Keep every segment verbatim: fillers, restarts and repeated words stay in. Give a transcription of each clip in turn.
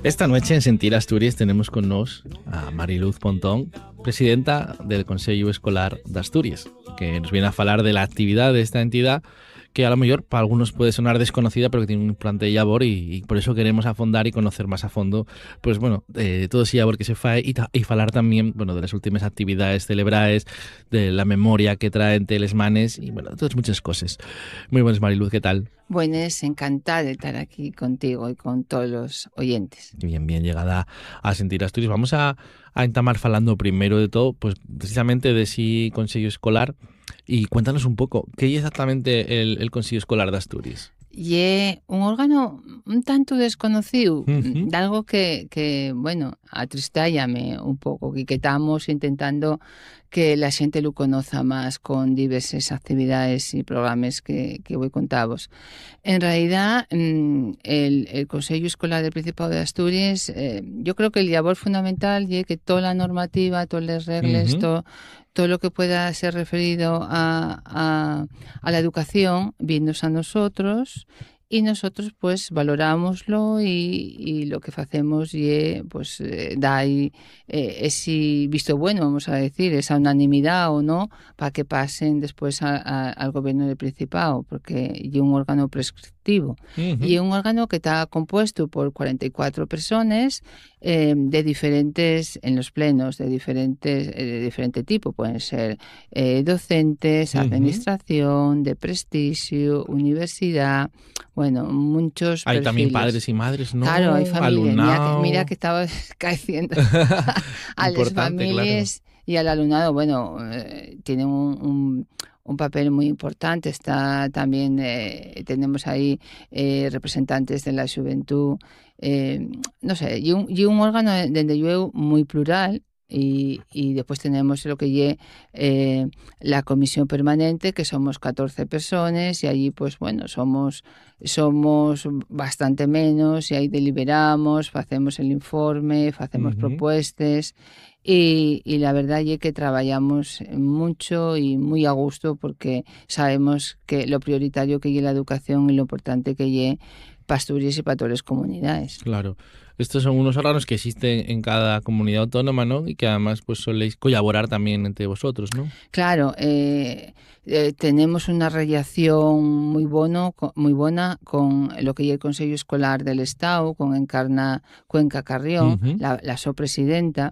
Esta noche en Sentir Asturias tenemos con nos a Mariluz Pontón, presidenta del Consello Escolar de Asturias, que nos viene a falar de la actividad de esta entidad que a lo mejor para algunos puede sonar desconocida, pero que tiene un implante de labor y, y por eso queremos afondar y conocer más a fondo, pues bueno, de todo ese labor que se fai y, ta, y falar también, bueno, de las últimas actividades celebradas, de la memoria que traen Telesmanes y bueno, de todas muchas cosas. Muy buenas, Mariluz, ¿qué tal? Buenas, encantada de estar aquí contigo y con todos los oyentes. Bien, bien, llegada a Sentir Asturias. Vamos a, a entamar falando primero de todo, pues precisamente de ese Consello Escolar. Y cuéntanos un poco, ¿qué es exactamente el, el Consello Escolar de Asturias? Y es un órgano un tanto desconocido, Uh-huh. de algo que, que bueno, atristállame un poco, que, que estamos intentando que la gente lo conozca más con diversas actividades y programas que, que voy contaros. En realidad, el, el Consello Escolar del Principado de Asturias, eh, yo creo que el labor fundamental es que toda la normativa, todas las reglas, uh-huh. todo, todo lo que pueda ser referido a, a, a la educación, viennos a nosotros, y nosotros pues valorámoslo y, y lo que hacemos y pues eh, da ahí eh, ese visto bueno, vamos a decir, esa unanimidad o no, para que pasen después a, a, al gobierno del Principado, porque es un órgano prescriptivo. Uh-huh. Y es un órgano que está compuesto por cuarenta y cuatro personas eh, de diferentes, en los plenos, de diferentes eh, de diferente tipo, pueden ser eh, docentes, uh-huh. administración, de prestigio, universidad. Bueno, muchos Hay perfiles. también padres y madres, ¿no? Claro, hay familias. Mira que, mira que estaba cayendo a las familias, claro. Y al alumnado. Bueno, eh, tienen un, un, un papel muy importante. Está también, eh, tenemos ahí eh, representantes de la juventud. Eh, no sé, y un, y un órgano donde yo muy plural. Y, y después tenemos lo que es eh, la comisión permanente, que somos catorce personas, y allí pues bueno, somos somos bastante menos, y ahí deliberamos, hacemos el informe, hacemos uh-huh. propuestas, y, y la verdad es que trabajamos mucho y muy a gusto, porque sabemos que lo prioritario que es la educación y lo importante que es para Asturias y para todas las comunidades. Claro. Estos son unos órganos que existen en cada comunidad autónoma, ¿no? Y que además pues soléis colaborar también entre vosotros, ¿no? Claro, eh, eh, tenemos una relación muy, bueno, muy buena con lo que es el Consello Escolar del Estado, con Encarna Cuenca Carrión, uh-huh. la, la sopresidenta.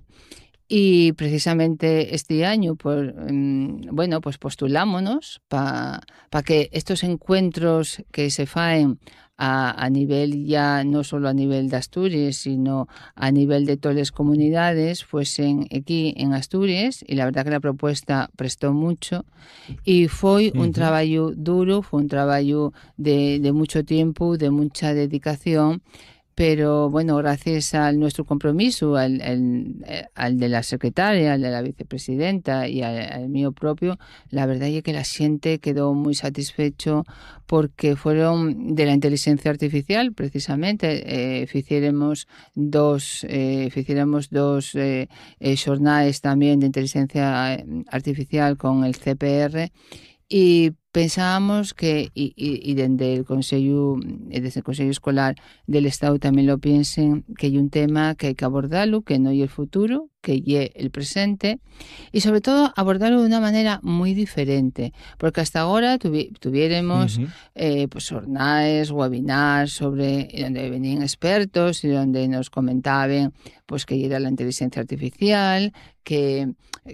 Y precisamente este año, pues, bueno, pues postulámonos para pa que estos encuentros que se faen a, a nivel ya, no solo a nivel de Asturias, sino a nivel de todas las comunidades, fuesen aquí en Asturias, y la verdad que la propuesta prestó mucho, y fue un uh-huh. trabajo duro, fue un trabajo de, de mucho tiempo, de mucha dedicación. Pero bueno, gracias a nuestro compromiso, al, al, al de la secretaria, al de la vicepresidenta y al, al mío propio, la verdad es que la gente quedó muy satisfecho, porque fueron de la inteligencia artificial, precisamente. Eh, hiciéramos dos, eh, hiciéramos dos eh, eh, jornadas también de inteligencia artificial con el C P R, y pensábamos que, y, y, y desde el Consello, desde el Consello Escolar del Estado también lo piensen, que hay un tema que hay que abordarlo, que no hay el futuro, que hay el presente, y sobre todo abordarlo de una manera muy diferente, porque hasta ahora tuvi, tuviéramos uh-huh. eh, pues jornadas, webinars sobre donde venían expertos y donde nos comentaban pues que era la inteligencia artificial, que,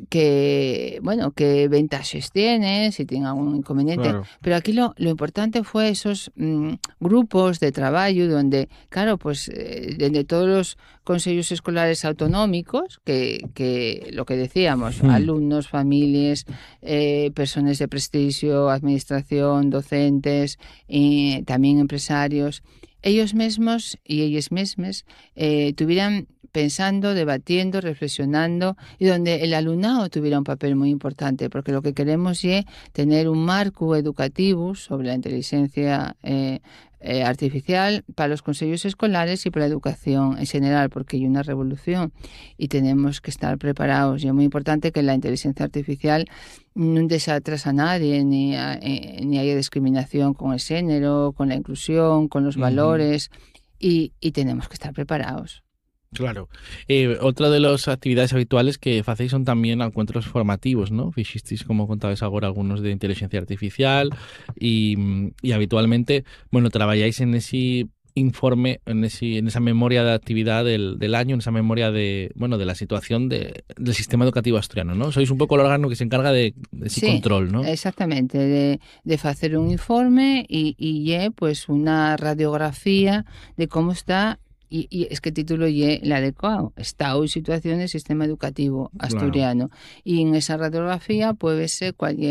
que bueno, qué ventajas tiene, si tiene algún inconveniente. Claro. Pero aquí lo, lo importante fue esos mmm, grupos de trabajo donde, claro, pues eh, desde todos los consejos escolares autonómicos, que, que lo que decíamos, mm. alumnos, familias, eh, personas de prestigio, administración, docentes, y también empresarios, ellos mismos y ellas mismas eh, tuvieran pensando, debatiendo, reflexionando, y donde el alumnado tuviera un papel muy importante, porque lo que queremos es tener un marco educativo sobre la inteligencia eh, eh, artificial para los consejos escolares y para la educación en general, porque hay una revolución y tenemos que estar preparados. Y es muy importante que la inteligencia artificial no deje atrás a nadie, ni, a, eh, ni haya discriminación con el género, con la inclusión, con los uh-huh. valores, y, y tenemos que estar preparados. Claro. Eh, otra de las actividades habituales que hacéis son también encuentros formativos, ¿no? Fixisteis, como contabais ahora, algunos de inteligencia artificial y, y habitualmente, bueno, trabajáis en ese informe, en, ese, en esa memoria de actividad del, del año, en esa memoria de, bueno, de la situación de, del sistema educativo asturiano, ¿no? Sois un poco el órgano que se encarga de, de ese Sí, control, ¿no? exactamente, de, de hacer un informe y, y ye, pues una radiografía de cómo está. Y, y es que el título y el adecuado, estado y situación del sistema educativo asturiano. Claro. Y en esa radiografía puede ser cualquier